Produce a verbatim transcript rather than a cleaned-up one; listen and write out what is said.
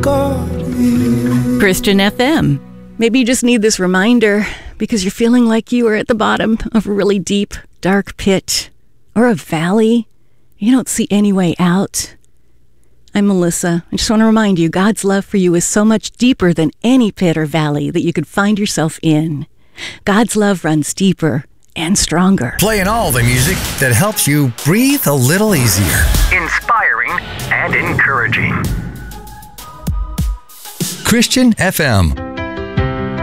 got here. Christian F M. Maybe you just need this reminder because you're feeling like you are at the bottom of a really deep, dark pit or a valley. You don't see any way out. I'm Melissa. I just want to remind you, God's love for you is so much deeper than any pit or valley that you could find yourself in. God's love runs deeper and stronger. Playing all the music that helps you breathe a little easier. Inspiring and encouraging. Christian F M.